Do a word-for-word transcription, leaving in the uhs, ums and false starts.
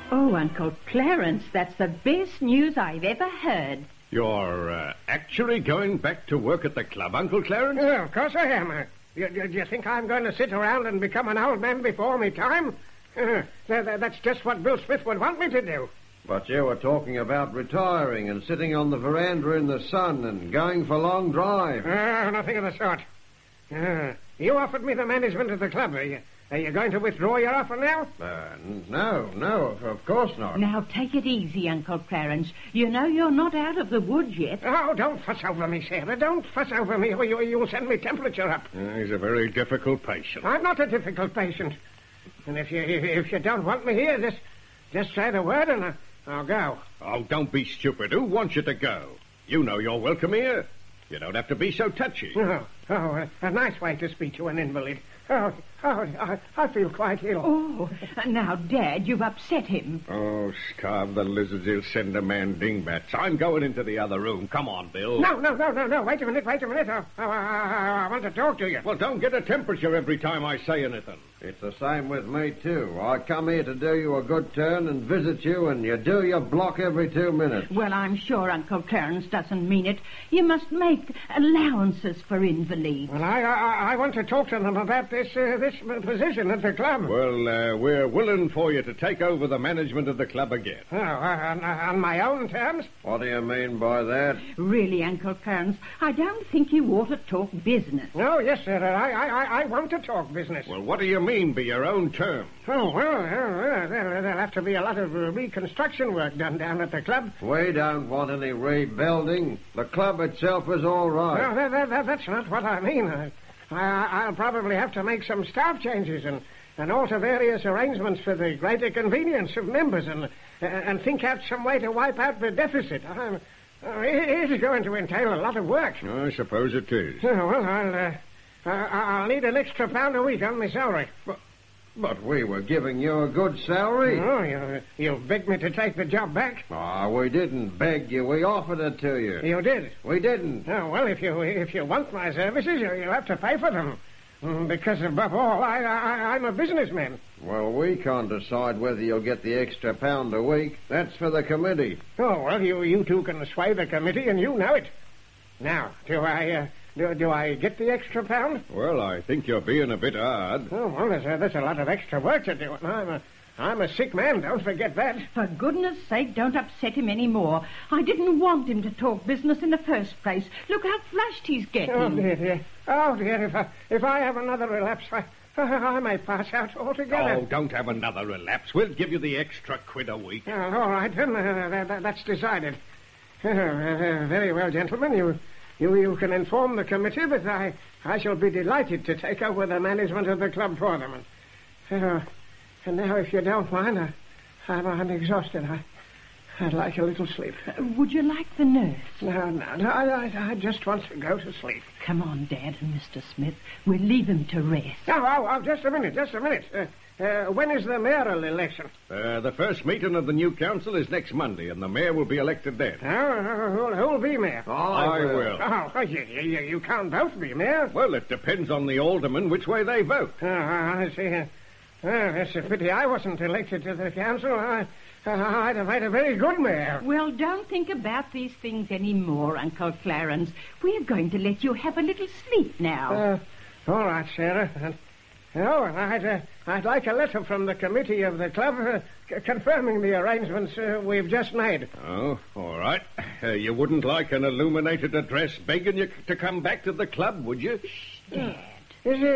Oh, Uncle Clarence, that's the best news I've ever heard. You're uh, actually going back to work at the club, Uncle Clarence? Yeah, of course I am. Uh, you, you, you think I'm going to sit around and become an old man before me time? Uh, that, that, that's just what Bill Smith would want me to do. But you were talking about retiring and sitting on the veranda in the sun and going for long drives. Uh, nothing of the sort. Uh, you offered me the management of the club. Are you, are you going to withdraw your offer now? Uh, no, no, of, of course not. Now, take it easy, Uncle Clarence. You know you're not out of the woods yet. Oh, don't fuss over me, Sarah. Don't fuss over me, or you, you'll send me temperature up. Uh, he's a very difficult patient. I'm not a difficult patient. And if you if you don't want me here, just, just say the word and I, I'll go. Oh, don't be stupid. Who wants you to go? You know you're welcome here. You don't have to be so touchy. Oh, oh uh, a nice way to speak to an invalid. Oh, oh, I, I feel quite ill. Oh, now, Dad, you've upset him. Oh, starve the lizards. He'll send a man dingbats. I'm going into the other room. Come on, Bill. No, no, no, no, no. Wait a minute, wait a minute. Oh, oh, I, I, I want to talk to you. Well, don't get a temperature every time I say anything. It's the same with me, too. I come here to do you a good turn and visit you, and you do your block every two minutes. Well, I'm sure Uncle Clarence doesn't mean it. You must make allowances for invalids. Well, I, I, I want to talk to them about this, uh, this position at the club. Well, uh, we're willing for you to take over the management of the club again. Oh, uh, on, on my own terms? What do you mean by that? Really, Uncle Clarence, I don't think you ought to talk business. Oh, yes, sir. I, I, I want to talk business. Well, what do you mean by your own terms? Oh, well, uh, there, there'll have to be a lot of uh, reconstruction work done down at the club. We don't want any rebuilding. The club itself is all right. No, that, that, that, that's not what I mean. I, I, I'll probably have to make some staff changes and, and alter various arrangements for the greater convenience of members and, uh, and think out some way to wipe out the deficit. I'm, uh, it is going to entail a lot of work. I suppose it is. Oh, well, I'll, uh, I'll need an extra pound a week on my salary. But, but we were giving you a good salary. Oh, you, you begged me to take the job back? Oh, we didn't beg you. We offered it to you. You did? We didn't. Oh, well, if you if you want my services, you, you'll have to pay for them. Because, above all, I, I, I'm a businessman. Well, we can't decide whether you'll get the extra pound a week. That's for the committee. Oh, well, you, you two can sway the committee, and you know it. Now, do I... Uh, Do, do I get the extra pound? Well, I think you're being a bit hard. Oh, well, there's a, there's a lot of extra work to do. And I'm a, I'm a sick man, don't forget that. For goodness sake, don't upset him any more. I didn't want him to talk business in the first place. Look how flushed he's getting. Oh, dear, dear. Oh, dear, if I, if I have another relapse, I, I may pass out altogether. Oh, don't have another relapse. We'll give you the extra quid a week. Oh, all right, then. Uh, that, that, that's decided. Uh, uh, very well, gentlemen. You... You, you can inform the committee that I, I shall be delighted to take over the management of the club for them. And, uh, and now, if you don't mind, I, I'm, I'm exhausted. I, I'd like a little sleep. Uh, would you like the nurse? No, no, no I, I, I just want to go to sleep. Come on, Dad and Mister Smith. We'll leave him to rest. Oh, oh, oh just a minute, just a minute. Uh, uh, when is the mayoral election? Uh, the first meeting of the new council is next Monday, and the mayor will be elected then. Oh, who'll, who'll be mayor? Oh, I will. Oh, you, you, you can't both be mayor. Well, it depends on the aldermen which way they vote. Oh, I see. Uh, well, that's a pity I wasn't elected to the council. I, I'd have made a very good mayor. Well, don't think about these things any more, Uncle Clarence. We're going to let you have a little sleep now. Uh, all right, Sarah. Uh, oh, I'd, uh, I'd like a letter from the committee of the club uh, c- confirming the arrangements uh, we've just made. Oh, all right. Uh, you wouldn't like an illuminated address begging you to come back to the club, would you? Dad. Is it?